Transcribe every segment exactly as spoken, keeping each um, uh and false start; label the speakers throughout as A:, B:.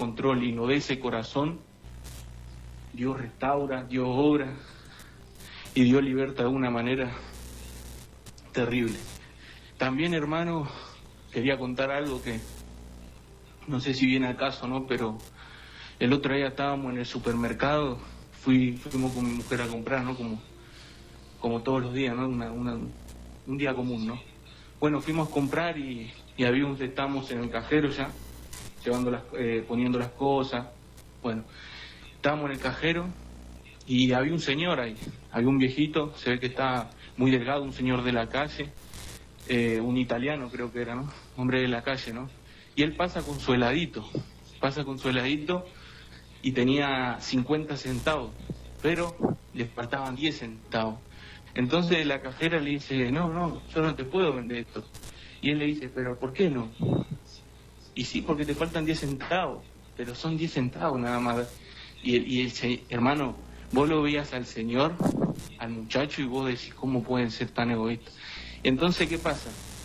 A: descontrol y no de ese corazón, Dios restaura, Dios obra y Dios liberta de una manera terrible. También, hermano, quería contar algo que no sé si viene al caso, ¿no? Pero el otro día estábamos en el supermercado, fui, fuimos con mi mujer a comprar, ¿no? Como, como todos los días, ¿no? Una, una, un día común, ¿no? Bueno, fuimos a comprar y, y había un, estábamos en el cajero ya, llevando las, eh, poniendo las cosas. Bueno, estábamos en el cajero y había un señor ahí, había un viejito, se ve que está muy delgado, un señor de la calle, eh, un italiano creo que era, ¿no? Hombre de la calle, ¿no? Y él pasa con su heladito, pasa con su heladito y tenía cincuenta centavos, pero le faltaban diez centavos. Entonces la cajera le dice, no, no, yo no te puedo vender esto. Y él le dice, pero ¿por qué no? Y sí, porque te faltan diez centavos, pero son diez centavos nada más. Y el, y el hermano, vos lo veías al señor, al muchacho, y vos decís, ¿cómo pueden ser tan egoístas? Entonces, ¿qué pasa?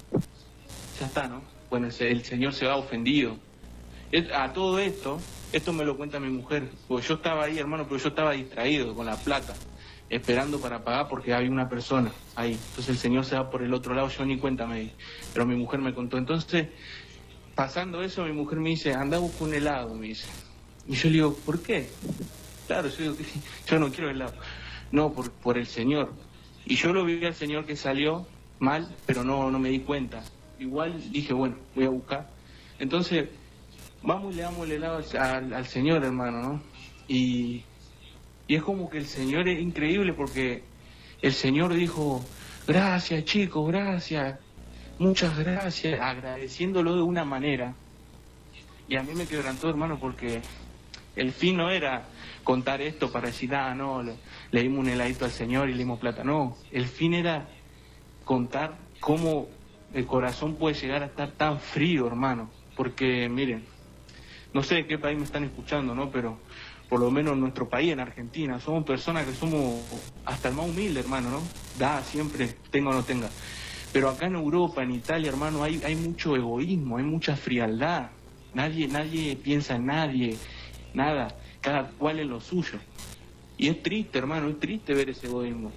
A: Ya está, ¿no? Bueno, el, el señor se va ofendido. Es, a todo esto, esto me lo cuenta mi mujer, porque yo estaba ahí, hermano, pero yo estaba distraído con la plata, esperando para pagar porque había una persona ahí. Entonces el señor se va por el otro lado, yo ni cuenta me di, pero mi mujer me contó. Entonces, pasando eso, mi mujer me dice, anda a buscar un helado, me dice. Y yo le digo, ¿por qué? Claro, yo digo, yo no quiero helado. No, por, por el señor. Y yo lo vi al señor que salió mal, pero no, no me di cuenta. Igual dije, bueno, voy a buscar. Entonces, vamos y le damos el helado al, al, al señor, hermano, ¿no? Y, y es como que el señor es increíble porque el señor dijo, gracias chicos, gracias, muchas gracias, agradeciéndolo de una manera. Y a mí me quebrantó, hermano, porque el fin no era contar esto para decir, ah, no, le, le dimos un heladito al señor y le dimos plata. No, el fin era contar cómo el corazón puede llegar a estar tan frío, hermano. Porque, miren, no sé de qué país me están escuchando, ¿no? Pero por lo menos en nuestro país, en Argentina, somos personas que somos hasta el más humilde, hermano, ¿no? Da, siempre, tenga o no tenga. Pero acá en Europa, en Italia, hermano, hay, hay mucho egoísmo, hay mucha frialdad. Nadie, nadie piensa en nadie, nada, cada cual en lo suyo. Y es triste, hermano, es triste ver ese egoísmo.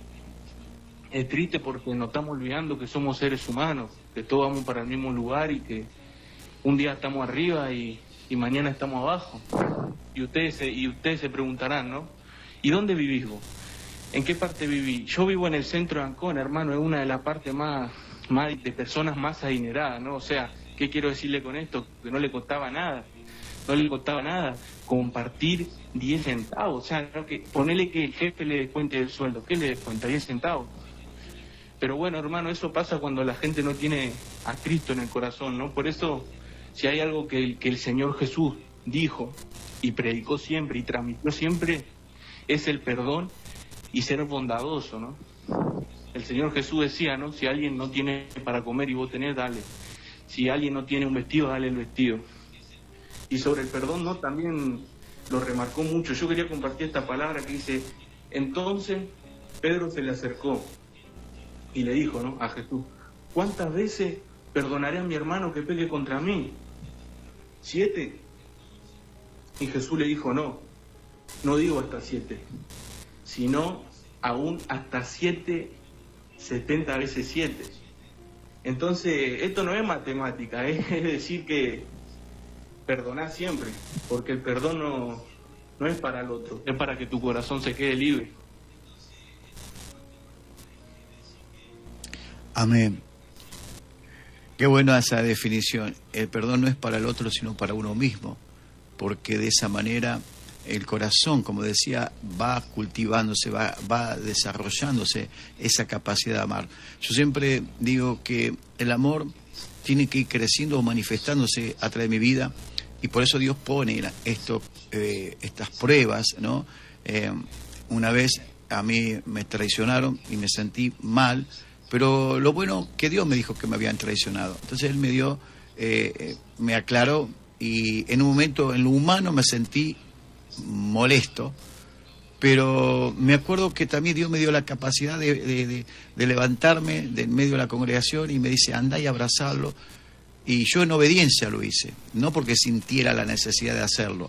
A: Es triste porque nos estamos olvidando que somos seres humanos, que todos vamos para el mismo lugar y que un día estamos arriba y, y mañana estamos abajo. Y ustedes, se, y ustedes se preguntarán, ¿no? ¿Y dónde vivís vos? ¿En qué parte viví? Yo vivo en el centro de Ancona, hermano, es una de las partes más, más de personas más adineradas, ¿no? O sea, ¿qué quiero decirle con esto? Que no le costaba nada, no le costaba nada compartir diez centavos. O sea, ¿no? Que ponerle que el jefe le descuente el sueldo, ¿qué le descuenta? diez centavos. Pero bueno, hermano, eso pasa cuando la gente no tiene a Cristo en el corazón, ¿no? Por eso, si hay algo que el, que el Señor Jesús dijo y predicó siempre y transmitió siempre, es el perdón y ser bondadoso, ¿no? El Señor Jesús decía, ¿no? Si alguien no tiene para comer y vos tenés, dale. Si alguien no tiene un vestido, dale el vestido. Y sobre el perdón, ¿no? También lo remarcó mucho. Yo quería compartir esta palabra que dice, entonces Pedro se le acercó y le dijo, ¿no? A Jesús, ¿cuántas veces perdonaré a mi hermano que peque contra mí? ¿Siete? Y Jesús le dijo, no, no digo hasta siete, sino aún hasta siete, setenta veces siete. Entonces, esto no es matemática, ¿eh? Es decir que perdonar siempre, porque el perdón no, no es para el otro, es para que tu corazón se quede libre.
B: Amén. Qué buena esa definición. El perdón no es para el otro, sino para uno mismo, porque de esa manera el corazón, como decía, va cultivándose, va, va desarrollándose esa capacidad de amar. Yo siempre digo que el amor tiene que ir creciendo o manifestándose a través de mi vida, y por eso Dios pone esto, eh, estas pruebas, ¿no? Eh, una vez a mí me traicionaron y me sentí mal, pero lo bueno que Dios me dijo que me habían traicionado. Entonces Él me dio, eh, me aclaró, y en un momento en lo humano me sentí molesto, pero me acuerdo que también Dios me dio la capacidad de, de, de, de levantarme de en medio de la congregación y me dice, anda y abrazarlo. Y yo en obediencia lo hice, no porque sintiera la necesidad de hacerlo,